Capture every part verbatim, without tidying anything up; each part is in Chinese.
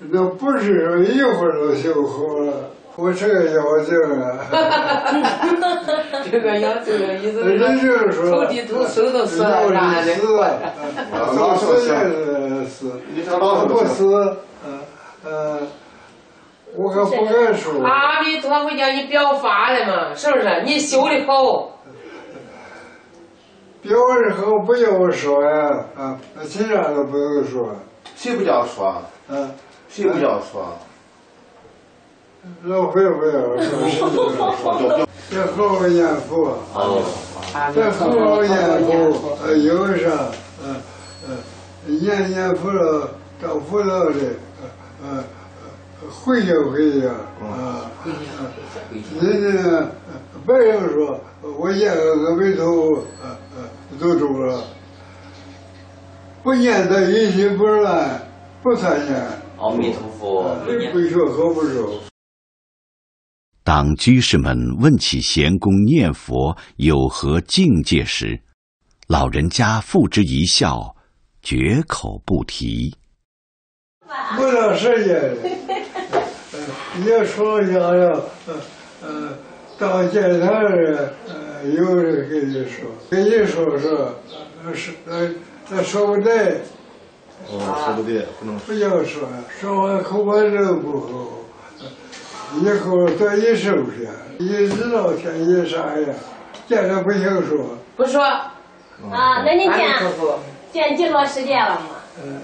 那不是说一会儿就修好了。我这个妖精啊， 这个妖精的意思是说，土地土手都死了，啥的。 老死也是死，老不死，嗯嗯，我可不敢说。 阿弥陀佛，叫你表法了嘛，是不是？你修的好。 表的好不要说呀，啊，其他都不用说。 谁不叫说？ 嗯， 谁不叫说？ 老会不要说，这好好念佛，这好好念佛，呃，有啥，呃呃，念念佛了，到佛道里，呃呃，回家回家，啊，人家白人说，我念个阿弥陀佛，呃呃，都中了，不念的一心不乱，不参念。 阿弥陀佛， 不学和不熟。 当居士们问起贤公念佛有何境界时，老人家付之一笑，绝口不提。 不到时间，也说想要，呃呃，到见他人，呃，有人跟你说，跟你说说，呃是呃，那说不对。 哦，说不对，不能不要说，说完口把肉不好。以后多一收拾，一知道天一啥样，见了不行说。 不说。 啊，那你见见几多时间了吗？ 嗯，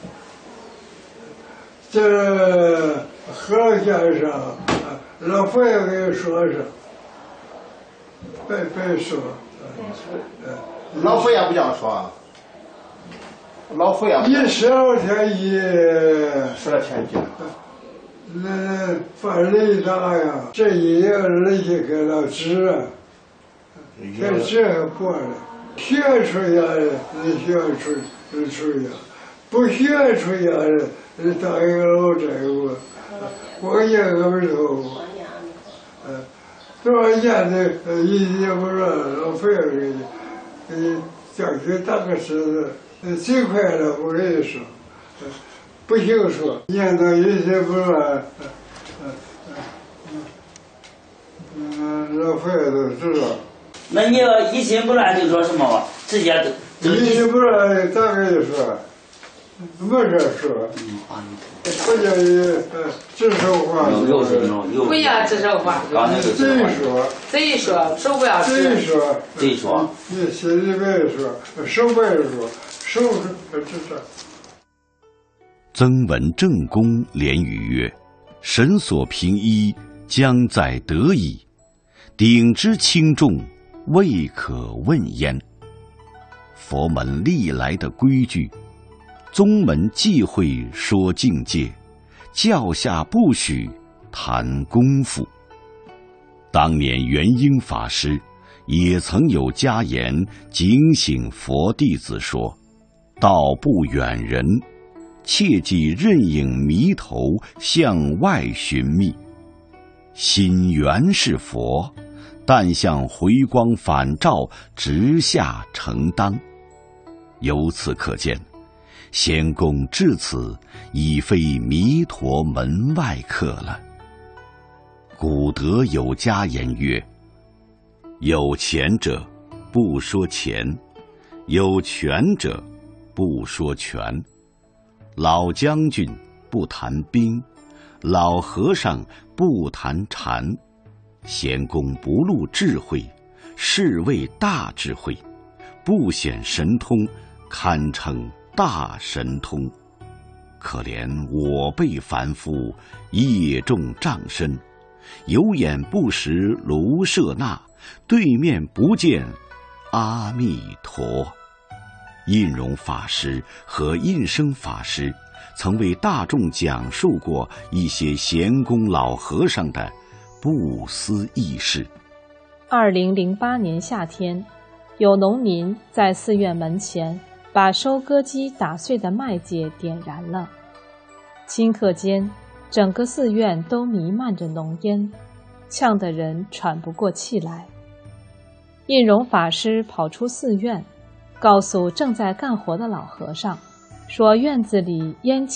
这何老先生，老佛爷给你说说，别别说。 嗯，老佛爷不叫说。老佛爷。 一十二天一。 十二天一。 那犯雷大呀，这一样人家给了纸，这纸还破了，学出来的你学出出呀，不学出来的你当一个老债务，我念个没头，嗯，多少年的一年不让老费给你，给你叫去打个石子，最快了我跟你说。不行说，念到一些不乱，嗯嗯嗯，老佛爷都知道。 那你要一心不乱就说什么吧？直接都。 一心不乱咋跟你说？没事说。嗯啊。不叫你呃指手画脚。 不要指手画脚。 嘴说。 嘴说，手不要指。 嘴说。 嘴说。 你心里边说，手不要说，手是指着。 曾文正公连语曰：“神所凭依，将在得矣；鼎之轻重，未可问焉。”佛门历来的规矩，宗门忌讳说境界，教下不许谈功夫。当年元英法师也曾有家言警醒佛弟子说：“道不远人，切忌任影迷头向外寻觅。心原是佛，但向回光返照直下承当。”由此可见，仙公至此已非弥陀门外客了。古德有家言曰：“有钱者不说钱，有权者不说权。老将军不谈兵，老和尚不谈禅。贤公不露智慧，是谓大智慧；不显神通，堪称大神通。可怜我辈凡夫，业重障深，有眼不识卢舍那，对面不见阿弥陀。”印容法师和印生法师曾为大众讲述过一些贤公老和尚的不思议事。 二零零八年夏天，有农民在寺院门前把收割机打碎的麦秸点燃了，顷刻间，整个寺院都弥漫着浓烟，呛得人喘不过气来。印容法师跑出寺院，告诉正在干活的老和尚，说院子里烟气